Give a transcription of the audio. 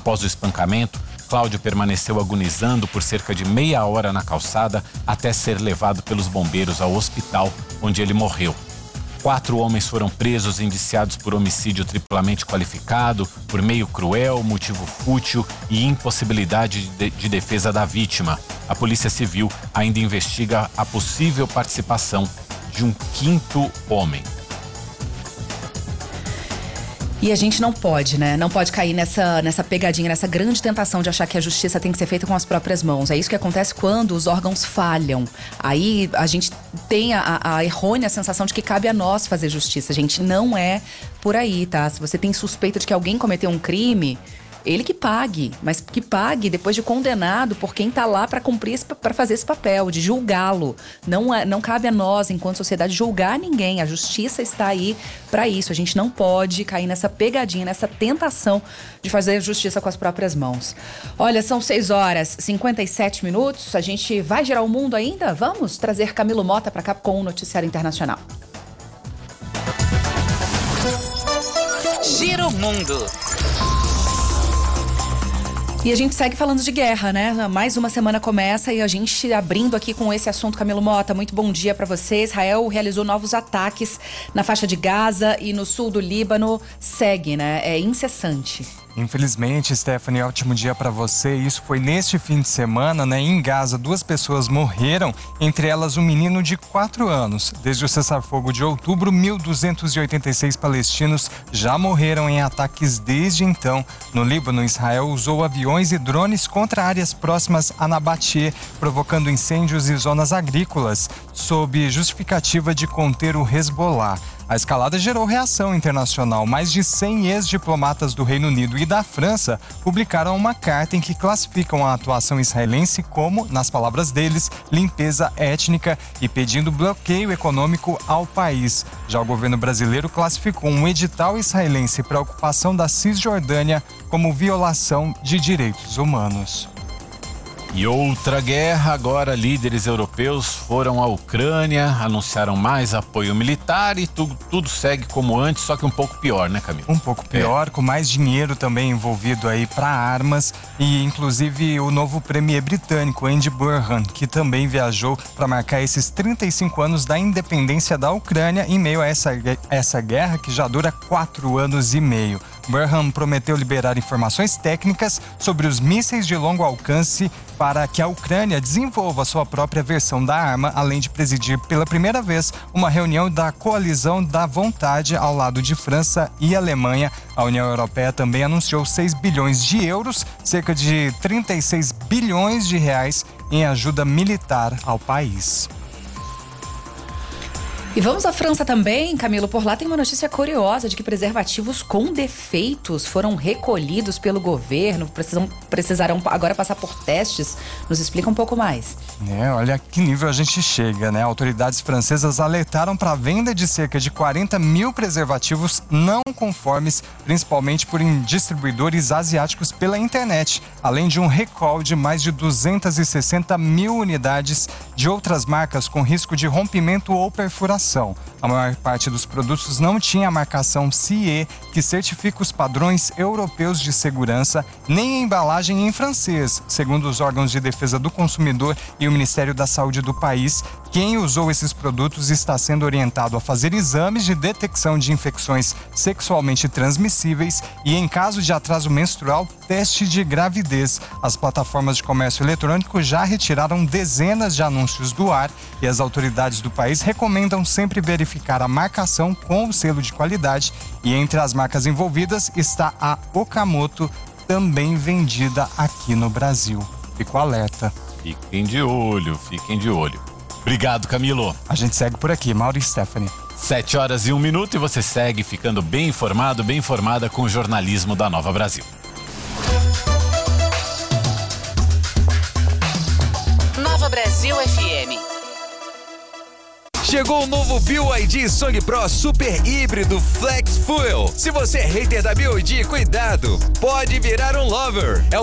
Após o espancamento, Cláudio permaneceu agonizando por cerca de meia hora na calçada até ser levado pelos bombeiros ao hospital, onde ele morreu. 4 homens foram presos indiciados por homicídio triplamente qualificado, por meio cruel, motivo fútil e impossibilidade de defesa da vítima. A Polícia Civil ainda investiga a possível participação de um 5º homem. E a gente não pode, né? Não pode cair nessa pegadinha, nessa grande tentação de achar que a justiça tem que ser feita com as próprias mãos. É isso que acontece quando os órgãos falham. Aí a gente tem a errônea sensação de que cabe a nós fazer justiça. Gente, não é por aí, tá? Se você tem suspeita de que alguém cometeu um crime, ele que pague, mas que pague depois de condenado por quem tá lá para cumprir, para fazer esse papel, de julgá-lo. Não cabe a nós, enquanto sociedade, julgar ninguém. A justiça está aí para isso. A gente não pode cair nessa pegadinha, nessa tentação de fazer justiça com as próprias mãos. Olha, são 6h57. A gente vai girar o mundo ainda? Vamos trazer Camilo Mota para cá com o Noticiário Internacional. Gira o mundo. E a gente segue falando de guerra, né? Mais uma semana começa e a gente abrindo aqui com esse assunto. Camilo Mota, muito bom dia para você. Israel realizou novos ataques na faixa de Gaza e no sul do Líbano. Segue, né? É incessante. Infelizmente, Stephanie, ótimo dia para você. Isso foi neste fim de semana, né? Em Gaza, 2 pessoas morreram, entre elas um menino de 4 anos. Desde o cessar-fogo de outubro, 1.286 palestinos já morreram em ataques desde então. No Líbano, Israel usou aviões e drones contra áreas próximas a Nabatie, provocando incêndios e zonas agrícolas, sob justificativa de conter o Hezbollah. A escalada gerou reação internacional. Mais de 100 ex-diplomatas do Reino Unido e da França publicaram uma carta em que classificam a atuação israelense como, nas palavras deles, limpeza étnica e pedindo bloqueio econômico ao país. Já o governo brasileiro classificou um edital israelense para a ocupação da Cisjordânia como violação de direitos humanos. E outra guerra, agora líderes europeus foram à Ucrânia, anunciaram mais apoio militar e tudo segue como antes, só que um pouco pior, né, Camilo? Um pouco pior, com mais dinheiro também envolvido aí para armas e inclusive o novo premier britânico, Andy Burnham, que também viajou para marcar esses 35 anos da independência da Ucrânia em meio a essa guerra que já dura 4 anos e meio. Burnham prometeu liberar informações técnicas sobre os mísseis de longo alcance para que a Ucrânia desenvolva sua própria versão da arma, além de presidir pela primeira vez uma reunião da Coalizão da Vontade ao lado de França e Alemanha. A União Europeia também anunciou 6 bilhões de euros, cerca de 36 bilhões de reais em ajuda militar ao país. E vamos à França também, Camilo. Por lá tem uma notícia curiosa de que preservativos com defeitos foram recolhidos pelo governo, precisarão agora passar por testes. Nos explica um pouco mais. Olha que nível a gente chega, né? Autoridades francesas alertaram para a venda de cerca de 40 mil preservativos não conformes, principalmente por distribuidores asiáticos pela internet, além de um recall de mais de 260 mil unidades de outras marcas com risco de rompimento ou perfuração. A maior parte dos produtos não tinha a marcação CE, que certifica os padrões europeus de segurança, nem a embalagem em francês, segundo os órgãos de defesa do consumidor e o Ministério da Saúde do país. Quem usou esses produtos está sendo orientado a fazer exames de detecção de infecções sexualmente transmissíveis e, em caso de atraso menstrual, teste de gravidez. As plataformas de comércio eletrônico já retiraram dezenas de anúncios do ar e as autoridades do país recomendam sempre verificar a marcação com o selo de qualidade. E entre as marcas envolvidas está a Okamoto, também vendida aqui no Brasil. Fico alerta. Fiquem de olho. Obrigado, Camilo. A gente segue por aqui, Mauro e Stephanie. 7h01 e você segue ficando bem informado, bem informada com o jornalismo da Nova Brasil. Nova Brasil FM. Chegou o novo BYD Song Pro Super Híbrido Flex Fuel. Se você é hater da BYD, cuidado, pode virar um lover. É o